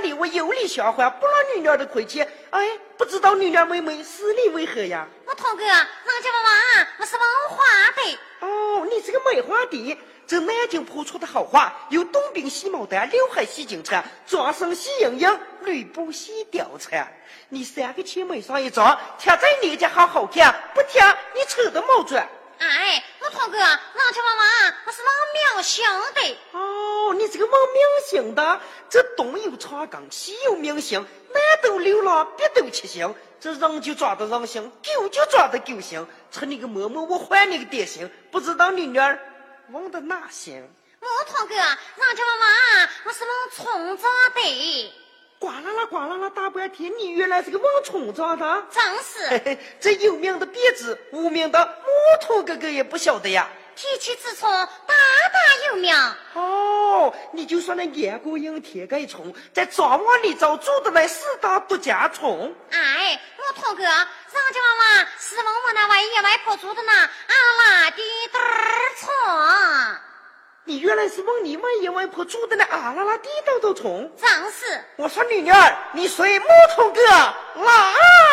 里我有理笑话，不让女儿的亏欠。哎，不知道女儿妹妹实力为何呀？ 我堂哥，人家妈妈我是文化的。 哦，你是个美化的，这南京铺出的好话，有东兵洗毛蛋，刘海洗金蝉，抓生洗营营，吕布洗貂蝉。你3个姐妹上一张，贴在你家好好看，不贴你扯得毛转。 哎，我堂哥，人家妈妈我是往明星的。 哦，你这个往明星的，这东有长岗，西有明星，南斗流浪，北斗七星，这人就抓得人星，狗就抓得狗星。趁你个嬷嬷，我还你个爹星，不知道你女儿往的哪星？ 我堂哥，人家妈妈我是往冲着的。 呱啦啦呱啦啦大半天，你原来是个往冲着的？ 真是。 嘿嘿，这有名的别致，无名的木头哥哥也不晓得呀。 提起之冲，大大有名。 哦，你就说那严国英铁盖冲，在庄王里找住的那4大独家冲。 哎，我堂哥，人家妈妈是往我那外爷外婆住的那阿拉的嘚冲。 你原来是往你外爷外婆住的那阿拉拉地道的冲。 真是。 我说女儿，你随木头哥来。